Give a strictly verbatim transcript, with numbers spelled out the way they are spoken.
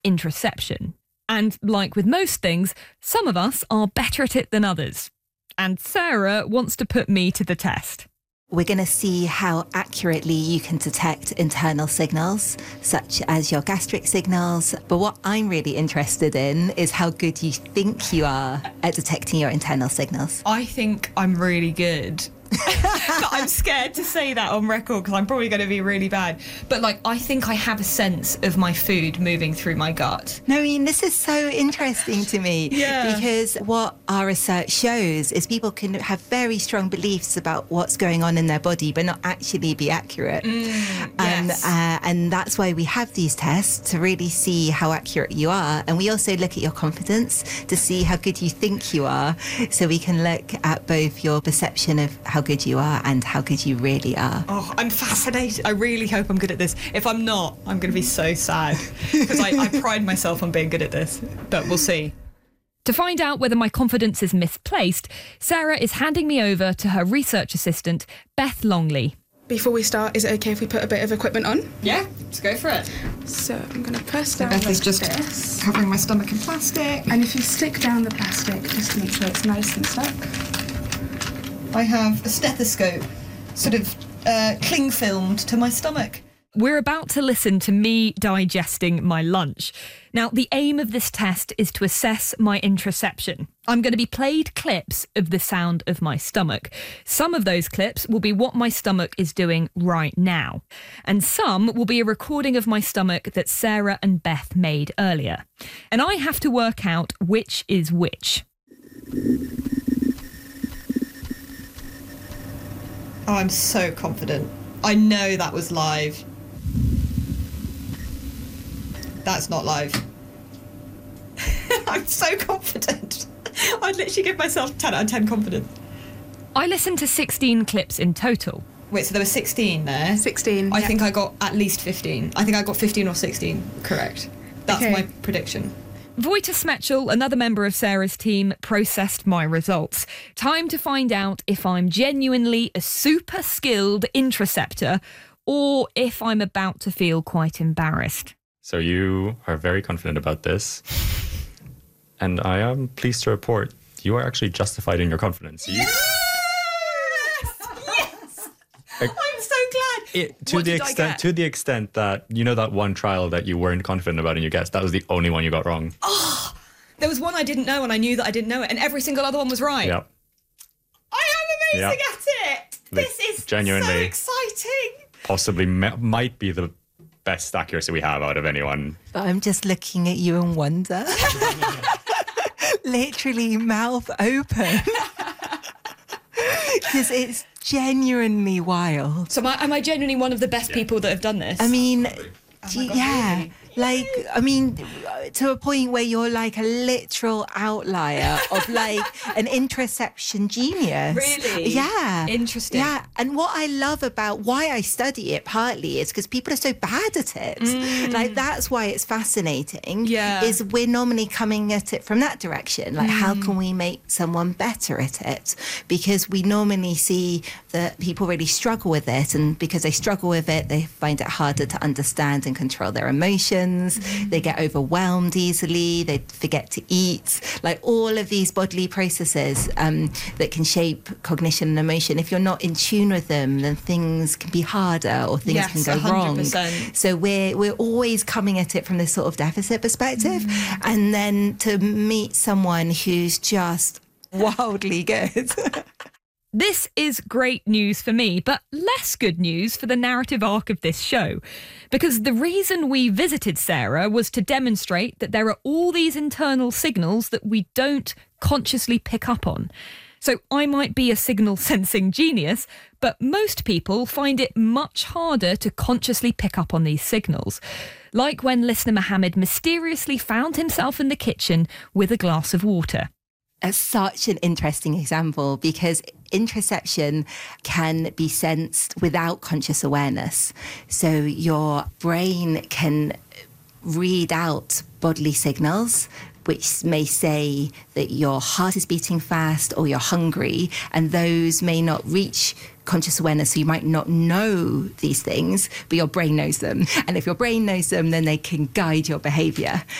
interoception. And like with most things, some of us are better at it than others. And Sarah wants to put me to the test. We're going to see how accurately you can detect internal signals, such as your gastric signals. But what I'm really interested in is how good you think you are at detecting your internal signals. I think I'm really good. But I'm scared to say that on record because I'm probably going to be really bad. But, like, I think I have a sense of my food moving through my gut. No, I mean, this is so interesting to me. Yeah. Because what our research shows is people can have very strong beliefs about what's going on in their body, but not actually be accurate. Mm, and, yes. uh, and that's why we have these tests to really see how accurate you are. And we also look at your confidence to see how good you think you are. So we can look at both your perception of how good you are and how good you really are. Oh, I'm fascinated. I really hope I'm good at this. If I'm not, I'm going to be so sad because I, I pride myself on being good at this, but we'll see. To find out whether my confidence is misplaced, Sarah is handing me over to her research assistant, Beth Longley. Before we start, is it okay if we put a bit of equipment on? Yeah, let's go for it. So I'm going to press down Beth like is just this. covering my stomach in plastic. And if you stick down the plastic, just to make sure it's nice and stuck. I have a stethoscope sort of uh, cling filmed to my stomach. We're about to listen to me digesting my lunch. Now, the aim of this test is to assess my interoception. I'm going to be played clips of the sound of my stomach. Some of those clips will be what my stomach is doing right now. And some will be a recording of my stomach that Sarah and Beth made earlier. And I have to work out which is which. Oh, I'm so confident. I know that was live. That's not live. I'm so confident. I'd literally give myself ten out of ten confidence. I listened to sixteen clips in total. Wait, so there were sixteen there? sixteen. I yeah. think I got at least fifteen. I think I got fifteen or sixteen correct. That's Okay. my prediction. Wojta Smechel, another member of Sarah's team, processed my results. Time to find out if I'm genuinely a super skilled interoceptor or if I'm about to feel quite embarrassed. So you are very confident about this. And I am pleased to report you are actually justified in your confidence. You, Yes! I'm so glad. it, to What the did I extent get? to the extent that you know that one trial that you weren't confident about and you guessed, that was the only one you got wrong. Oh, there was one I didn't know and I knew that I didn't know it, and every single other one was right. Yeah. I am amazing Yeah. at it. Like, This is genuinely. so exciting. Possibly me- might be the best accuracy we have out of anyone. But I'm just looking at you in wonder. Literally mouth open. Because it's genuinely wild. So am I, am I genuinely one of the best people that have done this? I mean, Oh do you- yeah. Like, I mean, to a point where you're like a literal outlier of like an interoception genius. Really? Yeah. Interesting. Yeah. And what I love about why I study it partly is because people are so bad at it. Mm. Like, that's why it's fascinating. Yeah. Is we're normally coming at it from that direction. Like, how Mm. can we make someone better at it? Because we normally see that people really struggle with it. And because they struggle with it, they find it harder to understand and control their emotions. They get overwhelmed easily. They forget to eat. Like all of these bodily processes um, that can shape cognition and emotion. If you're not in tune with them, then things can be harder or things Yes, can go one hundred wrong. percent. So we're we're always coming at it from this sort of deficit perspective, and then to meet someone who's just wildly good. This is great news for me, but less good news for the narrative arc of this show. Because the reason we visited Sarah was to demonstrate that there are all these internal signals that we don't consciously pick up on. So I might be a signal sensing genius, but most people find it much harder to consciously pick up on these signals. Like when listener Mohammed mysteriously found himself in the kitchen with a glass of water. It's such an interesting example because interoception can be sensed without conscious awareness. So your brain can read out bodily signals which may say that your heart is beating fast or you're hungry, and those may not reach conscious awareness, so you might not know these things, but your brain knows them. And if your brain knows them, then they can guide your behavior.